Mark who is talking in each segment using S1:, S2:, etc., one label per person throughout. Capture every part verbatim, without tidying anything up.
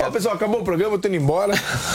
S1: Ó, pessoal, acabou o programa, eu tô indo embora.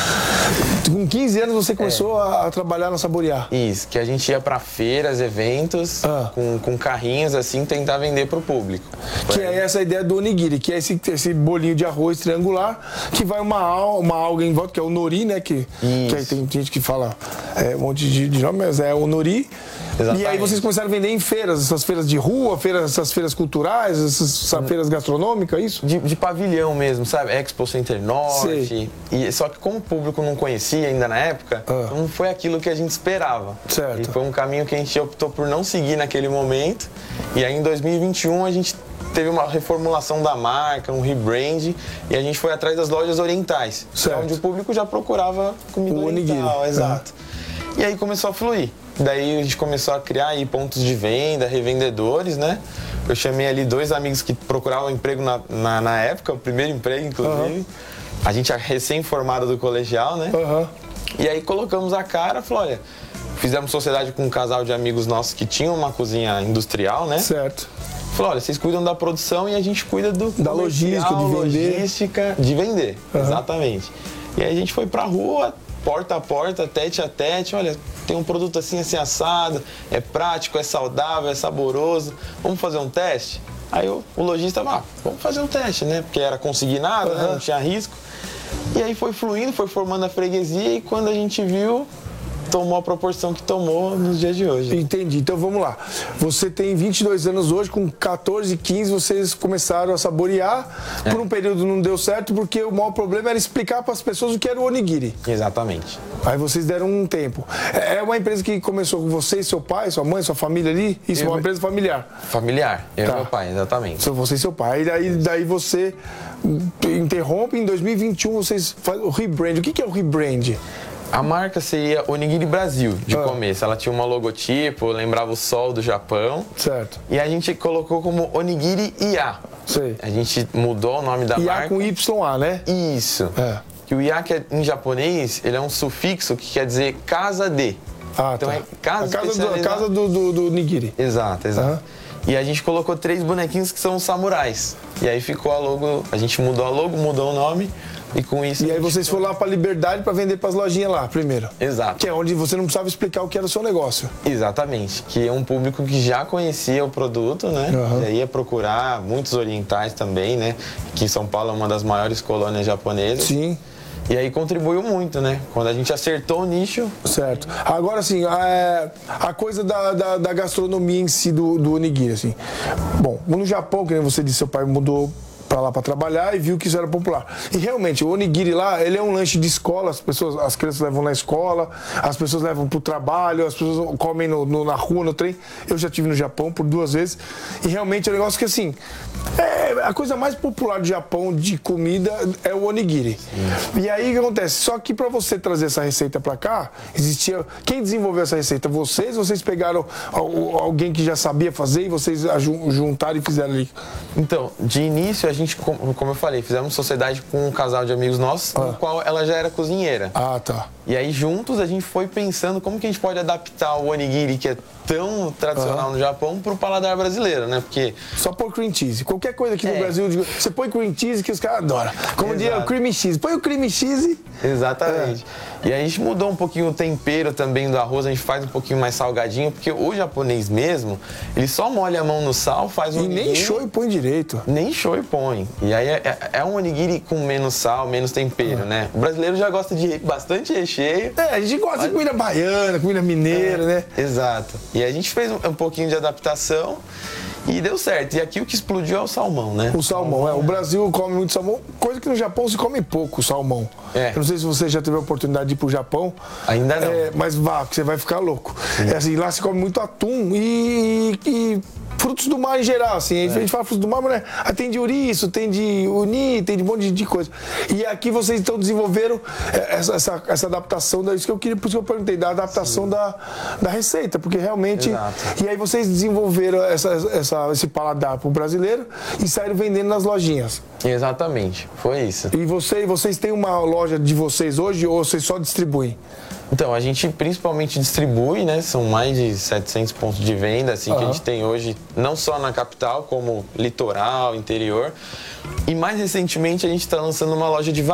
S1: Com quinze anos você começou é. a, a trabalhar na Saborear.
S2: Isso, que a gente ia pra feiras, eventos, ah. com, com carrinhos assim, tentar vender pro público.
S1: Que é essa ideia do onigiri, que é esse, esse bolinho de arroz triangular, que vai uma, uma alga em volta, que é o nori, né? Que, que aí tem gente que fala é, um monte de, de nome, mas é o nori. Exatamente. E aí vocês começaram a vender em feiras, essas feiras de rua, feiras, essas feiras culturais, essas, essas feiras gastronômicas, isso?
S2: De, de pavilhão mesmo, sabe? Expo Center Norte. E, só que como o público não conhecia ainda na época, ah. não foi aquilo que a gente esperava.
S1: Certo.
S2: E foi um caminho que a gente optou por não seguir naquele momento. E aí em dois mil e vinte e um a gente teve uma reformulação da marca, um rebrand, e a gente foi atrás das lojas orientais, onde o público já procurava comida o oriental, onigiri. Exato. Ah. E aí começou a fluir. Daí a gente começou a criar aí pontos de venda, revendedores, né? Eu chamei ali dois amigos que procuravam emprego na, na, na época, o primeiro emprego, inclusive. Uhum. A gente é recém-formado do colegial, né?
S1: Uhum.
S2: E aí colocamos a cara, falou, olha, fizemos sociedade com um casal de amigos nossos que tinham uma cozinha industrial, né?
S1: Certo.
S2: Falou, olha, vocês cuidam da produção e a gente cuida do
S1: da logística, de vender.
S2: Logística, de vender, uhum. Exatamente. E aí a gente foi pra rua, porta a porta, tete a tete, olha, tem um produto assim, assim, assado, é prático, é saudável, é saboroso, vamos fazer um teste? Aí o, o lojista, ah, vamos fazer um teste, né? Porque era consignado, uhum. né? Não tinha risco. E aí foi fluindo, foi formando a freguesia e quando a gente viu, tomou a proporção que tomou nos dias de hoje.
S1: Entendi. Então vamos lá. Você tem vinte e dois anos hoje, com catorze, quinze vocês começaram a saborear. É. Por um período não deu certo, porque o maior problema era explicar para as pessoas o que era o onigiri.
S2: Exatamente.
S1: Aí vocês deram um tempo. É uma empresa que começou com você, seu pai, sua mãe, sua família ali? Isso é uma empresa familiar?
S2: Familiar. Eu tá. e meu pai, exatamente.
S1: Você e seu pai. E daí, daí você interrompe, em dois mil e vinte e um vocês fazem o rebrand. O que é o rebrand?
S2: A marca seria Onigiri Brasil, de ah. começo. Ela tinha um logotipo, lembrava o sol do Japão.
S1: Certo.
S2: E a gente colocou como Onigiri I A.
S1: Sei.
S2: A gente mudou o nome da
S1: I A
S2: marca.
S1: I A com Y A, né?
S2: Isso. É. Que o I A, que é, em japonês, ele é um sufixo que quer dizer casa de.
S1: Ah,
S2: então
S1: tá.
S2: é casa,
S1: a casa, do, a casa do, do, do nigiri.
S2: Exato, exato. Uhum. E a gente colocou três bonequinhos que são os samurais. E aí ficou a logo, a gente mudou a logo, mudou o nome. E com isso.
S1: E aí vocês foram lá para Liberdade para vender para as lojinhas lá, primeiro.
S2: Exato.
S1: Que é onde você não precisava explicar o que era o seu negócio.
S2: Exatamente. Que é um público que já conhecia o produto, né? Uhum. Já ia procurar, muitos orientais também, né? Que em São Paulo é uma das maiores colônias japonesas.
S1: Sim.
S2: E aí contribuiu muito, né? Quando a gente acertou o nicho.
S1: Certo. Agora, assim, a, a coisa da, da, da gastronomia em si do, do onigiri, assim. Bom, no Japão, que nem você disse, seu pai mudou para lá para trabalhar e viu que isso era popular. E realmente, o onigiri lá, ele é um lanche de escola, as pessoas, as crianças levam na escola, as pessoas levam para o trabalho, as pessoas comem no, no, na rua, no trem. Eu já estive no Japão por duas vezes e realmente é um negócio que, assim, é a coisa mais popular do Japão de comida é o onigiri. Sim. E aí o que acontece? Só que para você trazer essa receita para cá, existia... Quem desenvolveu essa receita? Vocês? Vocês pegaram alguém que já sabia fazer e vocês juntaram e fizeram ali?
S2: Então, de início, a gente, como eu falei, fizemos sociedade com um casal de amigos nossos, ah. no qual ela já era cozinheira.
S1: Ah, tá.
S2: E aí, juntos, a gente foi pensando como que a gente pode adaptar o onigiri, que é tão tradicional ah. no Japão, para o paladar brasileiro, né? Porque...
S1: Só pôr cream cheese. Qualquer coisa aqui
S2: é.
S1: no Brasil, você põe cream cheese que os caras adoram. Como diria o cream cheese. Põe o cream cheese.
S2: Exatamente. É. E aí a gente mudou um pouquinho o tempero também do arroz, a gente faz um pouquinho mais salgadinho, porque o japonês mesmo, ele só molha a mão no sal, faz um
S1: E
S2: onigiri,
S1: nem shoyu põe direito.
S2: Nem shoyu põe. E aí é, é um onigiri com menos sal, menos tempero, ah. né? O brasileiro já gosta de bastante recheio.
S1: É, a gente gosta Mas... de comida baiana, comida mineira, é. né?
S2: Exato. E a gente fez um, um pouquinho de adaptação e deu certo. E aqui o que explodiu é o salmão, né?
S1: O salmão, é. O Brasil come muito salmão, coisa que no Japão se come pouco, salmão.
S2: É.
S1: Eu não sei se você já teve a oportunidade de ir pro Japão.
S2: Ainda não.
S1: É, mas vá, porque você vai ficar louco. É assim, lá se come muito atum e, e frutos do mar em geral, assim. É. A gente fala frutos do mar, mas né? Ah, tem de ouriço, tem de uni, tem de um monte de, de coisa. E aqui vocês então desenvolveram essa, essa, essa adaptação, da, isso que eu queria, por isso que eu perguntei, da adaptação da, da receita, porque realmente...
S2: Exato.
S1: E aí vocês desenvolveram essa, essa, esse paladar pro brasileiro e saíram vendendo nas lojinhas.
S2: Exatamente, foi isso.
S1: E você, vocês têm uma loja de vocês hoje ou vocês só distribuem?
S2: Então, a gente principalmente distribui, né? São mais de setecentos pontos de venda, assim, uhum. que a gente tem hoje, não só na capital, como litoral, interior. E mais recentemente a gente está lançando uma loja de